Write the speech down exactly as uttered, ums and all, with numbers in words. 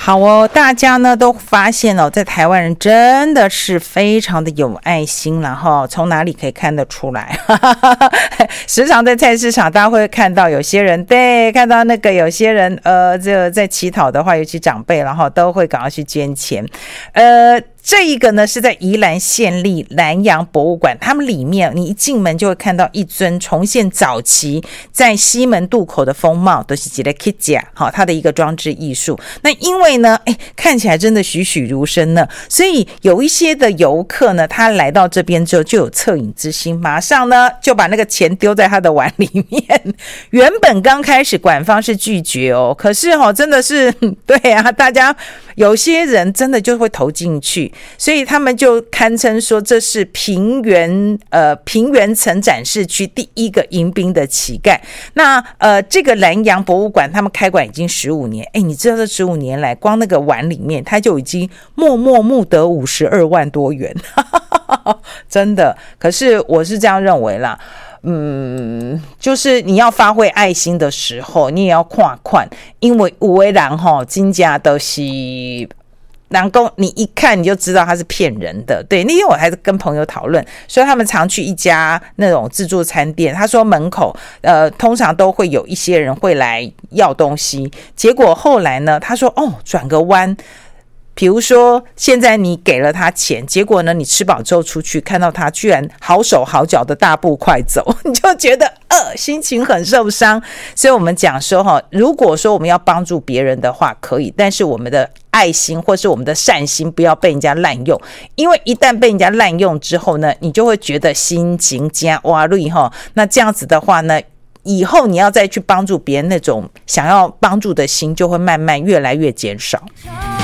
好哦，大家呢都发现哦，在台湾人真的是非常的有爱心，然后从哪里可以看得出来？时常在菜市场，大家会看到有些人对看到那个有些人呃，这个在乞讨的话，尤其长辈，然后都会赶快去捐钱，呃。这一个呢是在宜兰县立南洋博物馆，他们里面你一进门就会看到一尊重现早期在西门渡口的风貌，都是一个 Kitja， 好，它的一个装置艺术。那因为呢，哎，看起来真的栩栩如生呢，所以有一些的游客呢，他来到这边之后就有恻隐之心，马上呢就把那个钱丢在他的碗里面。原本刚开始馆方是拒绝哦，可是哦，真的是对啊，大家有些人真的就会投进去。所以他们就堪称说这是平原呃平原层展示区第一个迎宾的乞丐。那呃这个南洋博物馆他们开馆已经十五年，哎，你知道这十五年来光那个碗里面他就已经默默募得五十二万多元，真的。可是我是这样认为啦。嗯，就是你要发挥爱心的时候，你也要看看，因为有的人吼真的都是。然后你一看你就知道他是骗人的，对，那天我还是跟朋友讨论，说他们常去一家那种自助餐店，他说门口呃通常都会有一些人会来要东西，结果后来呢，他说哦转个弯。比如说现在你给了他钱，结果呢你吃饱之后出去看到他居然好手好脚的大步快走，你就觉得呃心情很受伤。所以我们讲说哈，如果说我们要帮助别人的话可以，但是我们的爱心或是我们的善心不要被人家滥用，因为一旦被人家滥用之后呢，你就会觉得心情加哇累哈。那这样子的话呢，以后你要再去帮助别人那种想要帮助的心就会慢慢越来越减少。